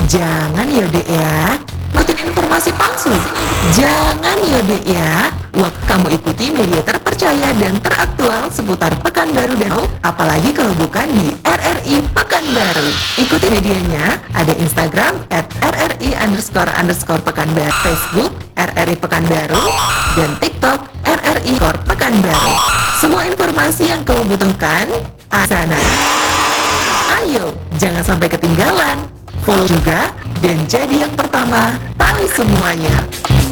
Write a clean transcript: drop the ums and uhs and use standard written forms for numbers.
Jangan ya dek ya, ikutin informasi palsu. Jangan ya dek ya, waktu kamu ikuti media terpercaya dan teraktual seputar Pekanbaru dan apalagi kalau bukan di RRI Pekanbaru. Ikuti medianya, ada Instagram @RRI__Pekanbaru, Facebook RRI Pekanbaru, dan TikTok RRI Pekanbaru. Semua informasi yang kamu butuhkan, sana. Ayo, jangan sampai ketinggalan. Follow juga dan jadi yang pertama tahu semuanya.